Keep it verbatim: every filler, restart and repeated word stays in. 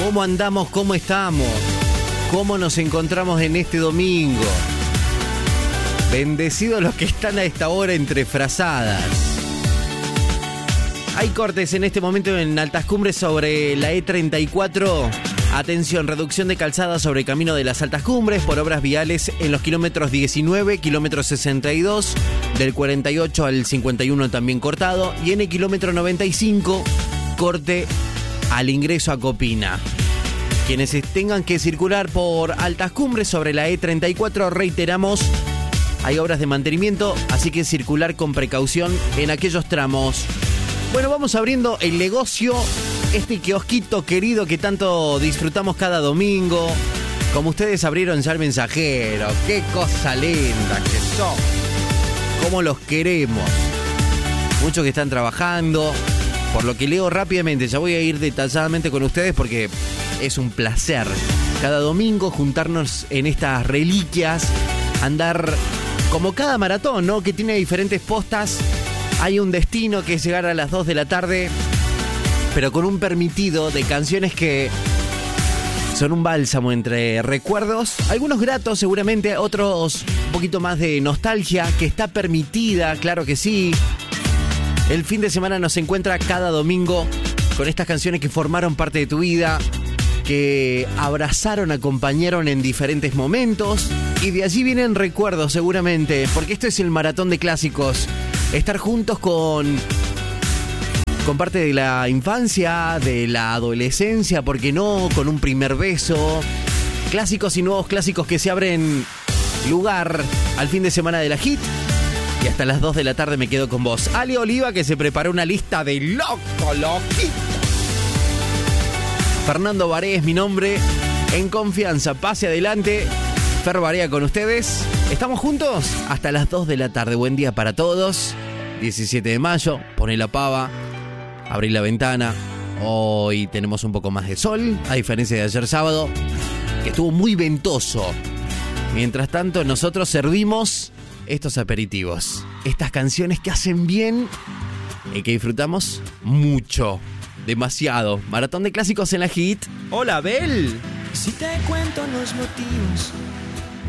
¿Cómo andamos? ¿Cómo estamos? ¿Cómo nos encontramos en este domingo? Bendecidos los que están a esta hora entre frazadas. Hay cortes en este momento en Altas Cumbres sobre la E treinta y cuatro. Atención, reducción de calzada sobre el camino de las Altas Cumbres por obras viales en los kilómetros diecinueve, kilómetro sesenta y dos, del cuarenta y ocho al cincuenta y uno también cortado, y en el kilómetro noventa y cinco, corte al ingreso a Copina. Quienes tengan que circular por Altas Cumbres sobre la E treinta y cuatro, reiteramos, hay obras de mantenimiento, así que circular con precaución en aquellos tramos. Bueno, vamos abriendo el negocio, este kiosquito querido que tanto disfrutamos cada domingo. Como ustedes abrieron ya el mensajero, qué cosa linda que son, cómo los queremos. Muchos que están trabajando, por lo que leo rápidamente, ya voy a ir detalladamente con ustedes porque es un placer cada domingo juntarnos en estas reliquias, andar como cada maratón, ¿no? Que tiene diferentes postas. Hay un destino que es llegar a las dos de la tarde, pero con un permitido de canciones que son un bálsamo entre recuerdos, algunos gratos seguramente, otros un poquito más de nostalgia, que está permitida, claro que sí. El fin de semana nos encuentra cada domingo con estas canciones que formaron parte de tu vida, que abrazaron, acompañaron en diferentes momentos, y de allí vienen recuerdos seguramente, porque esto es el maratón de clásicos. Estar juntos con, con parte de la infancia, de la adolescencia, ¿por qué no? Con un primer beso. Clásicos y nuevos clásicos que se abren lugar al fin de semana de la hit. Y hasta las dos de la tarde me quedo con vos. Ale Oliva, que se preparó una lista de loco, loquito. Fernando Baré es mi nombre. En confianza, pase adelante. Fer Barea con ustedes. Estamos juntos hasta las dos de la tarde. Buen día para todos. diecisiete de mayo, poné la pava, abrí la ventana. Hoy tenemos un poco más de sol, a diferencia de ayer sábado, que estuvo muy ventoso. Mientras tanto, nosotros servimos estos aperitivos, estas canciones que hacen bien y que disfrutamos mucho, demasiado. Maratón de clásicos en la hit. Hola, Bel. Si te cuento los motivos